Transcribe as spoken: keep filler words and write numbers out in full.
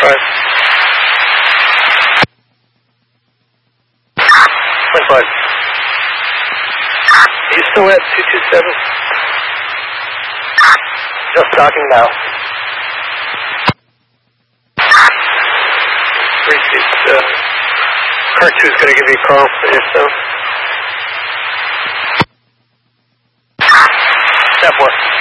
five. One five. Are you still at two two seven? Just docking now. Three seats. Uh, car two is going to give you a call. If so. Step one.